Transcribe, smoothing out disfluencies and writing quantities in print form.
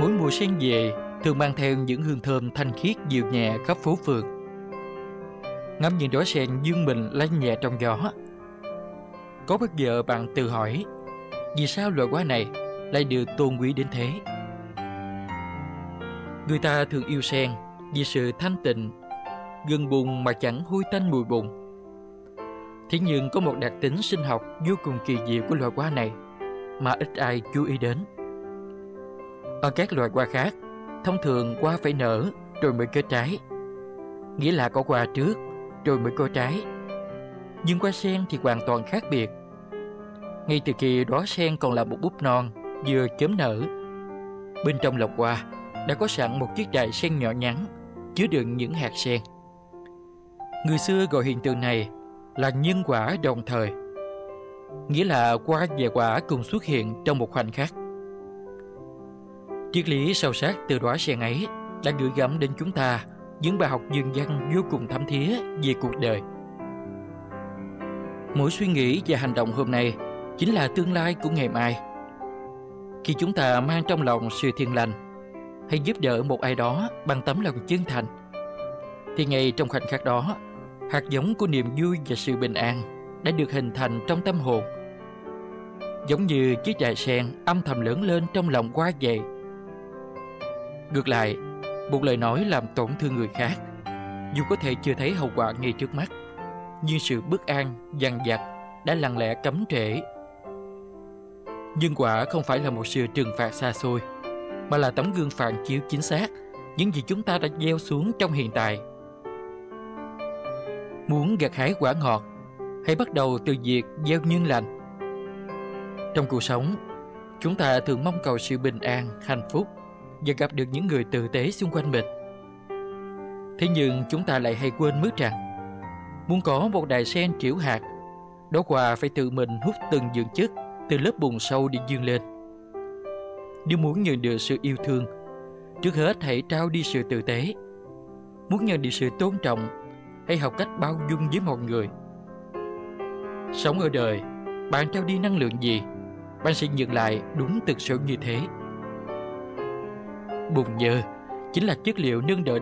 Mỗi mùa sen về thường mang theo những hương thơm thanh khiết dịu nhẹ khắp phố phường. Ngắm những đóa sen dương mình lay nhẹ trong gió. Có bao giờ bạn tự hỏi vì sao loài hoa này lại được tôn quý đến thế? Người ta thường yêu sen vì sự thanh tịnh, gần bùn mà chẳng hôi tanh mùi bùn. Thế nhưng có một đặc tính sinh học vô cùng kỳ diệu của loài hoa này mà ít ai chú ý đến. Ở các loài hoa khác, thông thường hoa phải nở rồi mới kết trái, nghĩa là có hoa trước rồi mới có trái. Nhưng hoa sen thì hoàn toàn khác biệt. Ngay từ khi đóa sen còn là một búp non vừa chớm nở, bên trong lọc hoa đã có sẵn một chiếc đài sen nhỏ nhắn chứa đựng những hạt sen. Người xưa gọi hiện tượng này là nhân quả đồng thời, nghĩa là hoa và quả cùng xuất hiện trong một khoảnh khắc. Triết lý sâu sắc từ đóa sen ấy đã gửi gắm đến chúng ta những bài học dân văn vô cùng thấm thía về cuộc đời. Mỗi suy nghĩ và hành động hôm nay chính là tương lai của ngày mai. Khi chúng ta mang trong lòng sự thiện lành hay giúp đỡ một ai đó bằng tấm lòng chân thành, thì ngay trong khoảnh khắc đó, hạt giống của niềm vui và sự bình an đã được hình thành trong tâm hồn, giống như chiếc đài sen âm thầm lớn lên trong lòng hoa vậy. Ngược lại, một lời nói làm tổn thương người khác, dù có thể chưa thấy hậu quả ngay trước mắt, nhưng sự bất an, dằn vặt đã lặng lẽ cấm trễ. Nhưng quả không phải là một sự trừng phạt xa xôi, mà là tấm gương phản chiếu chính xác những gì chúng ta đã gieo xuống trong hiện tại. Muốn gặt hái quả ngọt, hãy bắt đầu từ việc gieo nhân lành. Trong cuộc sống, chúng ta thường mong cầu sự bình an, hạnh phúc và gặp được những người tử tế xung quanh mình. Thế nhưng chúng ta lại hay quên mất rằng, muốn có một đài sen trĩu hạt, đó hoa phải tự mình hút từng dưỡng chất từ lớp bùn sâu để vươn lên. Nếu muốn nhận được sự yêu thương, trước hết hãy trao đi sự tử tế. Muốn nhận được sự tôn trọng, hãy học cách bao dung với mọi người. Sống ở đời, bạn trao đi năng lượng gì, bạn sẽ nhận lại đúng thực sự như thế. Bùn nhơ chính là chất liệu nâng đỡ